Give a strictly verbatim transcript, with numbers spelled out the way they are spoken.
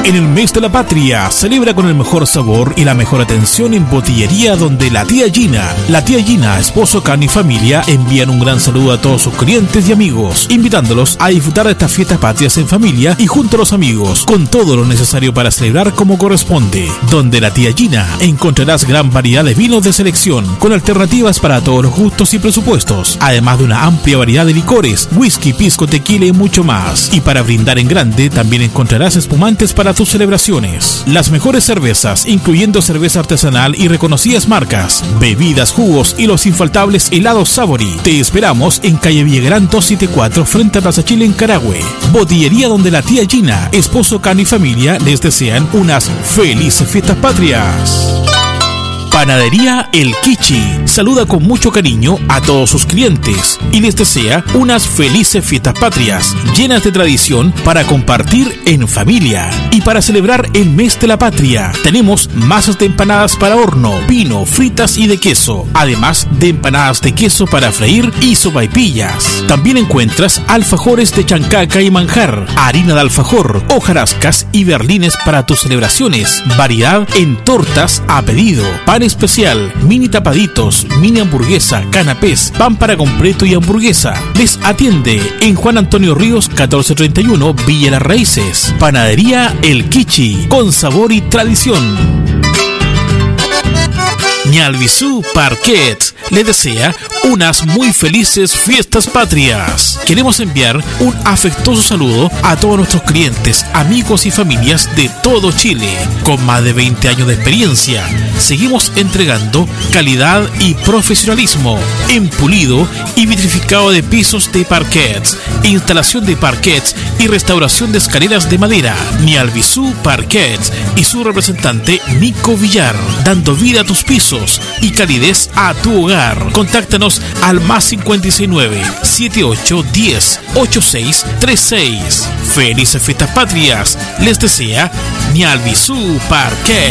En el mes de la patria, celebra con el mejor sabor y la mejor atención en Botillería Donde la Tía Gina. La Tía Gina, esposo, carne y familia envían un gran saludo a todos sus clientes y amigos, invitándolos a disfrutar de estas fiestas patrias en familia y junto a los amigos, con todo lo necesario para celebrar como corresponde. Donde la Tía Gina encontrarás gran variedad de vinos de selección, con alternativas para todos los gustos y presupuestos, además de una amplia variedad de licores, whisky, pisco, tequila y mucho más. Y para brindar en grande, también encontrarás espumantes para tus celebraciones. Las mejores cervezas, incluyendo cerveza artesanal y reconocidas marcas, bebidas, jugos y los infaltables helados Sabori. Te esperamos en calle Villagrán doscientos setenta y cuatro frente a Plaza Chile en Carahue. Botillería Donde la Tía Gina, esposo, can y familia les desean unas felices fiestas patrias. Panadería El Kichi saluda con mucho cariño a todos sus clientes y les desea unas felices fiestas patrias llenas de tradición para compartir en familia. Y para celebrar el mes de la patria, tenemos masas de empanadas para horno, pino, fritas y de queso, además de empanadas de queso para freír y sopaipillas. También encuentras alfajores de chancaca y manjar, harina de alfajor, hojarascas y berlines para tus celebraciones, variedad en tortas a pedido, pan especial, mini tapaditos, mini hamburguesa, canapés, pan para completo y hamburguesa. Les atiende en Juan Antonio Ríos catorce treinta y uno, Villa Las Raíces. Panadería El Kichi, con sabor y tradición. Ñalvisú Parquet le desea unas muy felices fiestas patrias. Queremos enviar un afectuoso saludo a todos nuestros clientes, amigos y familias de todo Chile. Con más de veinte años de experiencia, seguimos entregando calidad y profesionalismo en pulido y vitrificado de pisos de parquets, instalación de parquets y restauración de escaleras de madera. Ñalvisú Parquet y su representante Nico Villar, dando vida a tus pisos y calidez a tu hogar. Contáctanos al más cincuenta y seis nueve, setenta y ocho, diez, ochenta y seis treinta y seis. Felices fiestas patrias les desea Ñalvisú Parquet.